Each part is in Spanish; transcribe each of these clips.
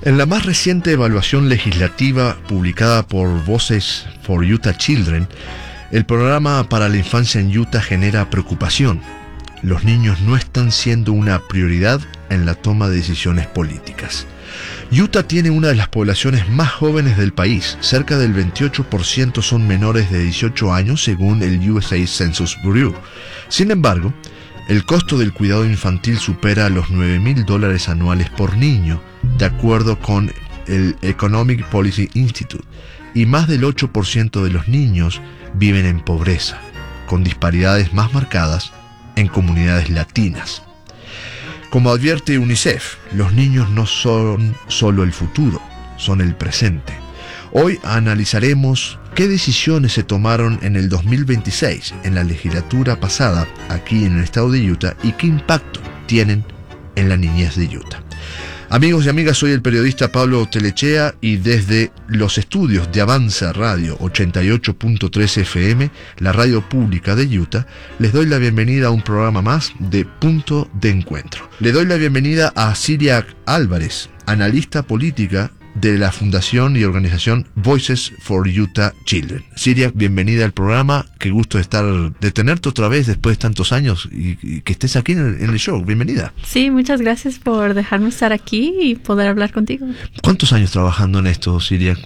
En la más reciente evaluación legislativa publicada por Voices for Utah Children, el programa para la infancia en Utah genera preocupación. Los niños no están siendo una prioridad en la toma de decisiones políticas. Utah tiene una de las poblaciones más jóvenes del país. Cerca del 28% son menores de 18 años según el USA Census Bureau. Sin embargo, el costo del cuidado infantil supera los $9,000 anuales por niño, de acuerdo con el Economic Policy Institute, y más del 8% de los niños viven en pobreza, con disparidades más marcadas en comunidades latinas. Como advierte UNICEF, los niños no son solo el futuro, son el presente. Hoy analizaremos qué decisiones se tomaron en el 2026 en la legislatura pasada aquí en el estado de Utah y qué impacto tienen en la niñez de Utah. Amigos y amigas, soy el periodista Pablo Telechea y desde los estudios de Avanza Radio 88.3 FM, la radio pública de Utah, les doy la bienvenida a un programa más de Punto de Encuentro. Le doy la bienvenida a Siriac Álvarez, analista política de la fundación y organización Voices for Utah Children. Siriac, bienvenida al programa. Qué gusto de tenerte otra vez después de tantos años y que estés aquí en el show. Bienvenida. Sí, muchas gracias por dejarme estar aquí y poder hablar contigo. ¿Cuántos años trabajando en esto, Siriac?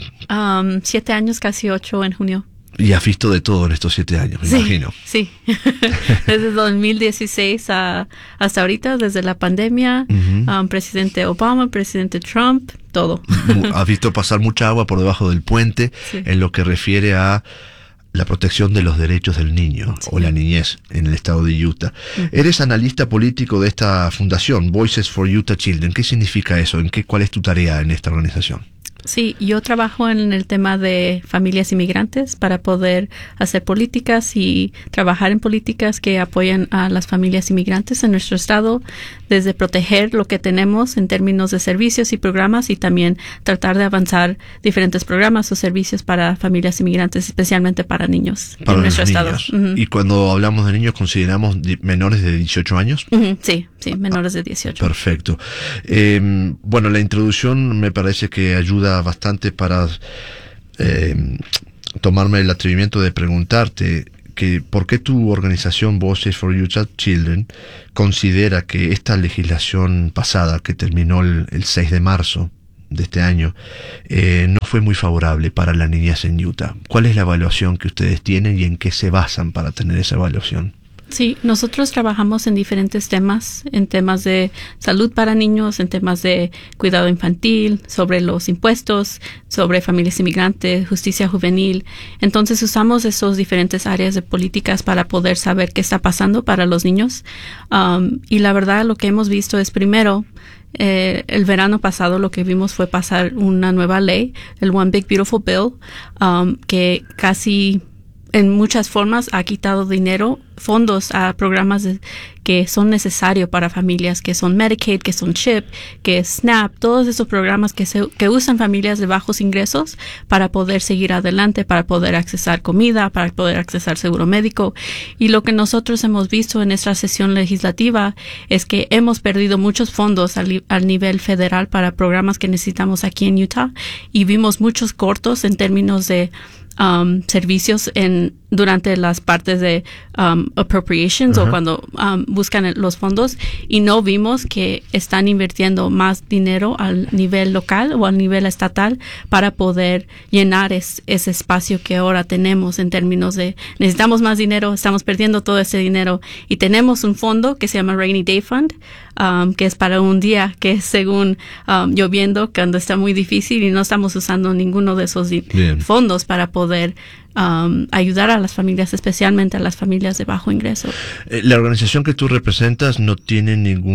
7 años, casi 8 en junio. Y has visto de todo en estos 7 años, me imagino. Sí, desde 2016 hasta ahorita, desde la pandemia, presidente Obama, presidente Trump, todo. Has visto pasar mucha agua por debajo del puente, sí, en lo que refiere a la protección de los derechos del niño, sí, o la niñez en el estado de Utah. Eres analista político de esta fundación, Voices for Utah Children. ¿Qué significa eso? ¿Cuál es tu tarea en esta organización? Sí, yo trabajo en el tema de familias inmigrantes para poder hacer políticas y trabajar en políticas que apoyan a las familias inmigrantes en nuestro estado, desde proteger lo que tenemos en términos de servicios y programas y también tratar de avanzar diferentes programas o servicios para familias inmigrantes, especialmente para niños en nuestro estado. Y cuando hablamos de niños, ¿consideramos menores de 18 años? Sí, menores de 18. Perfecto. Bueno, la introducción me parece que ayuda bastante para tomarme el atrevimiento de preguntarte que por qué tu organización Voices for Utah Children considera que esta legislación pasada, que terminó el 6 de marzo de este año, no fue muy favorable para la niñez en Utah. ¿Cuál es la evaluación que ustedes tienen y en qué se basan para tener esa evaluación? Sí, nosotros trabajamos en diferentes temas, en temas de salud para niños, en temas de cuidado infantil, sobre los impuestos, sobre familias inmigrantes, justicia juvenil. Entonces usamos esos diferentes áreas de políticas para poder saber qué está pasando para los niños. Y la verdad lo que hemos visto es primero, el verano pasado lo que vimos fue pasar una nueva ley, el One Big Beautiful Bill, que casi en muchas formas ha quitado fondos a programas que son necesarios para familias, que son Medicaid, que son CHIP, que es SNAP, todos esos programas que usan familias de bajos ingresos para poder seguir adelante, para poder accesar comida, para poder accesar seguro médico. Y lo que nosotros hemos visto en esta sesión legislativa es que hemos perdido muchos fondos al nivel federal para programas que necesitamos aquí en Utah y vimos muchos cortos en términos de servicios durante las partes de appropriations o cuando buscan los fondos y no vimos que están invirtiendo más dinero al nivel local o al nivel estatal para poder llenar ese espacio que ahora tenemos en términos de necesitamos más dinero, estamos perdiendo todo ese dinero y tenemos un fondo que se llama Rainy Day Fund, que es para un día que es según lloviendo cuando está muy difícil y no estamos usando ninguno de esos fondos para poder ayudar a las familias, especialmente a las familias de bajo ingreso. La organización que tú representas no tiene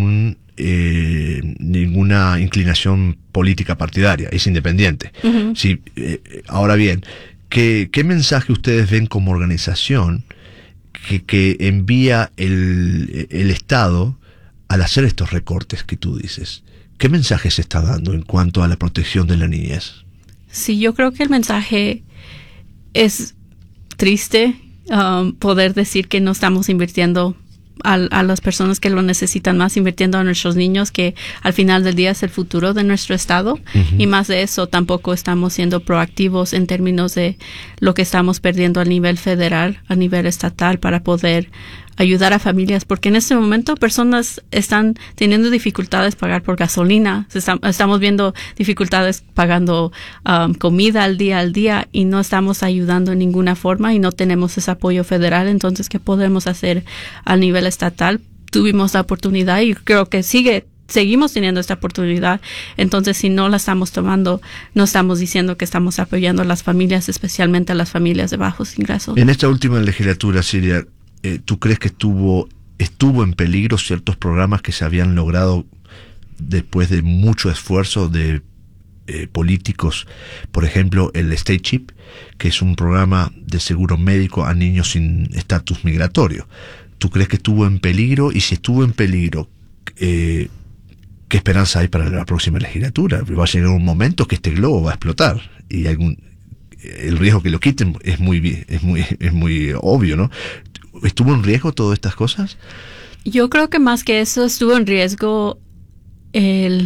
ninguna inclinación política partidaria, es independiente. Sí, ahora bien, ¿qué mensaje ustedes ven como organización que envía el Estado al hacer estos recortes que tú dices? ¿Qué mensaje se está dando en cuanto a la protección de la niñez? Sí, yo creo que el mensaje es triste poder decir que no estamos invirtiendo a las personas que lo necesitan más, invirtiendo a nuestros niños, que al final del día es el futuro de nuestro estado. Y más de eso, tampoco estamos siendo proactivos en términos de lo que estamos perdiendo a nivel federal, a nivel estatal, para poder ayudar a familias, porque en este momento personas están teniendo dificultades pagar por gasolina, estamos viendo dificultades pagando comida al día y no estamos ayudando en ninguna forma y no tenemos ese apoyo federal. Entonces, ¿qué podemos hacer a nivel estatal? Tuvimos la oportunidad y creo que seguimos teniendo esta oportunidad. Entonces, si no la estamos tomando, no estamos diciendo que estamos apoyando a las familias, especialmente a las familias de bajos ingresos. En esta última legislatura, Silvia, ¿tú crees que estuvo en peligro ciertos programas que se habían logrado después de mucho esfuerzo de políticos? Por ejemplo, el State Chip, que es un programa de seguro médico a niños sin estatus migratorio. ¿Tú crees que estuvo en peligro? Y si estuvo en peligro, ¿qué esperanza hay para la próxima legislatura? Va a llegar un momento que este globo va a explotar y el riesgo que lo quiten es muy obvio, ¿no? ¿Estuvo en riesgo todas estas cosas? Yo creo que más que eso estuvo en riesgo el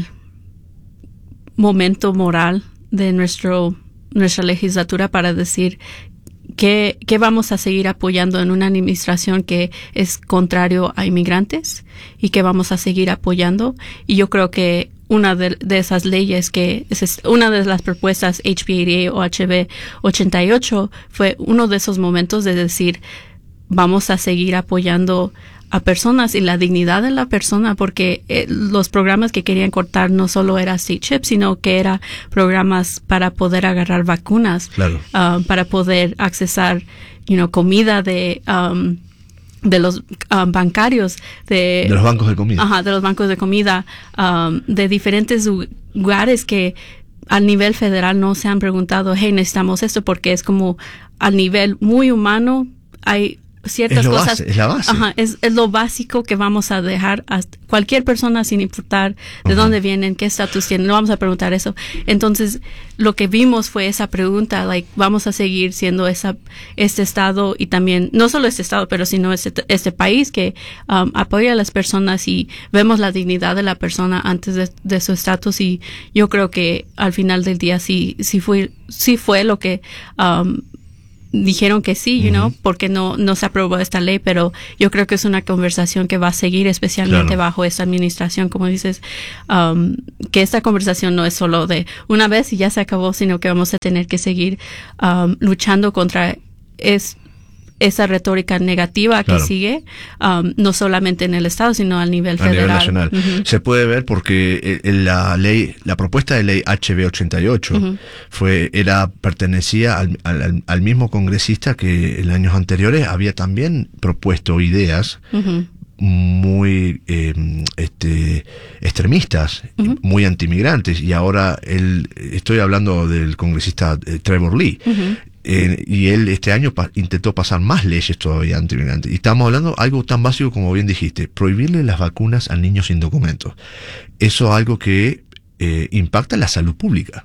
momento moral de nuestra legislatura para decir que vamos a seguir apoyando en una administración que es contrario a inmigrantes y que vamos a seguir apoyando. Y yo creo que una de esas leyes, que es una de las propuestas HB 88 o HB 88, fue uno de esos momentos de decir, vamos a seguir apoyando a personas y la dignidad de la persona, porque los programas que querían cortar no solo era State Chip, sino que era programas para poder agarrar vacunas, claro, para poder accesar, comida de los bancarios, de los bancos de comida. Ajá, de los bancos de comida, de diferentes lugares que al nivel federal no se han preguntado, hey, necesitamos esto, porque es como al nivel muy humano, hay ciertas cosas. Es la base. Ajá, es lo básico que vamos a dejar a cualquier persona, sin importar de dónde vienen, qué estatus tienen. No vamos a preguntar eso. Entonces, lo que vimos fue esa pregunta, vamos a seguir siendo este estado, y también, no solo este estado, pero sino este país que apoya a las personas y vemos la dignidad de la persona antes de su estatus. Y yo creo que al final del día sí fue lo que dijeron que sí, porque no se aprobó esta ley, pero yo creo que es una conversación que va a seguir, especialmente bajo esta administración, como dices, que esta conversación no es solo de una vez y ya se acabó, sino que vamos a tener que seguir luchando contra esa retórica negativa que sigue, no solamente en el estado, sino a nivel federal. A nivel nacional. Se puede ver porque la propuesta de ley HB 88 pertenecía al mismo congresista que en años anteriores había también propuesto ideas muy extremistas, muy antimigrantes, y ahora estoy hablando del congresista Trevor Lee. Y él este año intentó pasar más leyes todavía antimigrantes. Y estamos hablando de algo tan básico como bien dijiste, prohibirle las vacunas a niños sin documentos. Eso es algo que impacta la salud pública.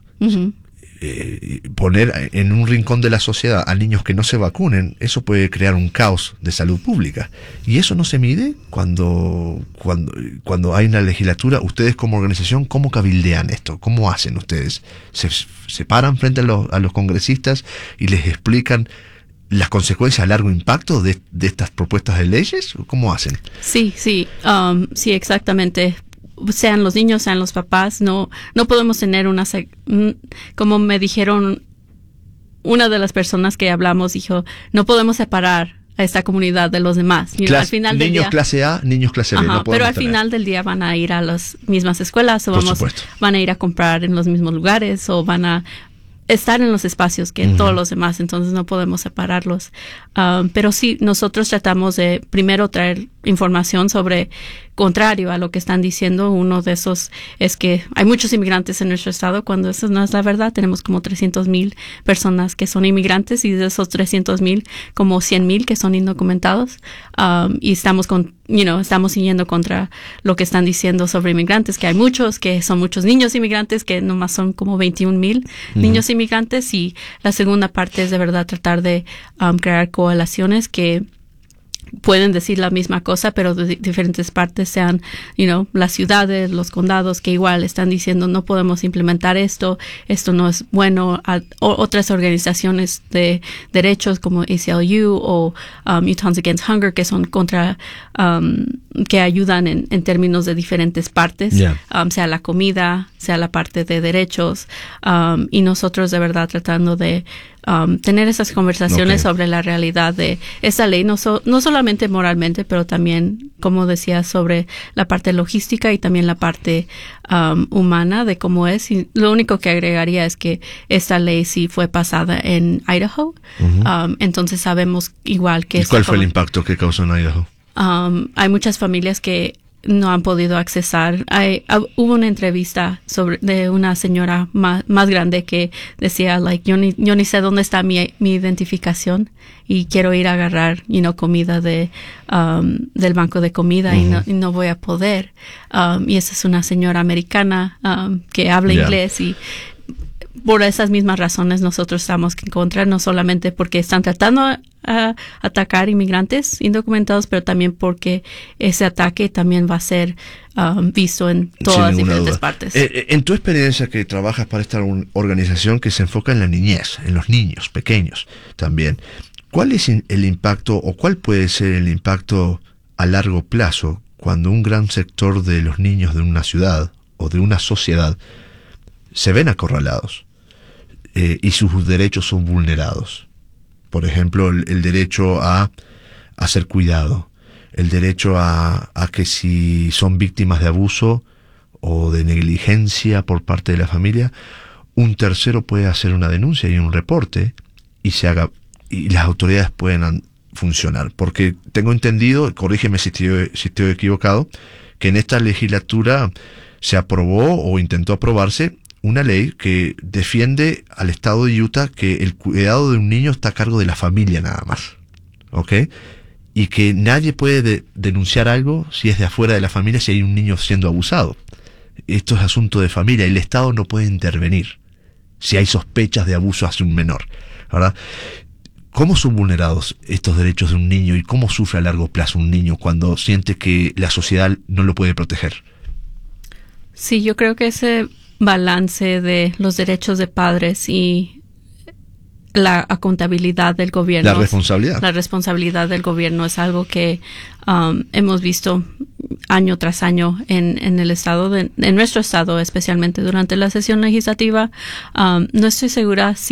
Poner en un rincón de la sociedad a niños que no se vacunen, eso puede crear un caos de salud pública. Y eso no se mide cuando hay una legislatura. Ustedes como organización, ¿cómo cabildean esto? ¿Cómo hacen ustedes? ¿Se paran frente a los congresistas y les explican las consecuencias a largo impacto de estas propuestas de leyes? ¿Cómo hacen? Sí, exactamente. Sean los niños, sean los papás, no podemos tener como me dijeron, una de las personas que hablamos dijo, no podemos separar a esta comunidad de los demás. Al final del niños día, clase A, niños clase B. No pero al final del día van a ir a las mismas escuelas, o van a ir a comprar en los mismos lugares, o van a estar en los espacios que todos los demás, entonces no podemos separarlos. Pero sí, nosotros tratamos de primero traer información sobre contrario a lo que están diciendo. Uno de esos es que hay muchos inmigrantes en nuestro estado, cuando eso no es la verdad. Tenemos como 300,000 personas que son inmigrantes, y de esos 300,000, como 100,000 que son indocumentados. Y estamos siguiendo contra lo que están diciendo sobre inmigrantes, que hay muchos, que son muchos niños inmigrantes, que nomás son como 21,000 niños inmigrantes. Y la segunda parte es de verdad tratar de crear coaliciones que pueden decir la misma cosa, pero de diferentes partes, sean, las ciudades, los condados, que igual están diciendo no podemos implementar esto no es bueno. Otras organizaciones de derechos como ACLU o Utahns Against Hunger, que son contra, que ayudan en términos de diferentes partes, sea la comida, sea la parte de derechos, y nosotros de verdad tratando de tener esas conversaciones sobre la realidad de esa ley, no solamente moralmente, pero también, como decía, sobre la parte logística y también la parte humana de cómo es. Y lo único que agregaría es que esta ley sí fue pasada en Idaho, entonces sabemos igual que... ¿Y cuál fue el impacto que causó en Idaho? Hay muchas familias que no han podido accesar. Hubo una entrevista de una señora más grande que decía, yo ni sé dónde está mi identificación y quiero ir a agarrar, comida del banco de comida y no voy a poder. Y esa es una señora americana que habla inglés y por esas mismas razones nosotros estamos en contra, no solamente porque están tratando a atacar inmigrantes indocumentados, pero también porque ese ataque también va a ser visto en todas diferentes partes. En tu experiencia que trabajas para esta organización que se enfoca en la niñez, en los niños pequeños también, ¿cuál es el impacto o cuál puede ser el impacto a largo plazo cuando un gran sector de los niños de una ciudad o de una sociedad se ven acorralados y sus derechos son vulnerados? Por ejemplo, el derecho a ser cuidado, el derecho a que si son víctimas de abuso o de negligencia por parte de la familia, un tercero puede hacer una denuncia y un reporte y las autoridades pueden funcionar. Porque tengo entendido, corrígeme si estoy equivocado, que en esta legislatura se aprobó o intentó aprobarse una ley que defiende al estado de Utah que el cuidado de un niño está a cargo de la familia nada más, ¿ok? Y que nadie puede denunciar algo si es de afuera de la familia, si hay un niño siendo abusado. Esto es asunto de familia y el Estado no puede intervenir si hay sospechas de abuso hacia un menor, ¿verdad? ¿Cómo son vulnerados estos derechos de un niño y cómo sufre a largo plazo un niño cuando siente que la sociedad no lo puede proteger? Sí, yo creo que ese balance de los derechos de padres y la accountabilidad del gobierno. La responsabilidad del gobierno es algo que hemos visto año tras año en el estado, en nuestro estado, especialmente durante la sesión legislativa. No estoy segura si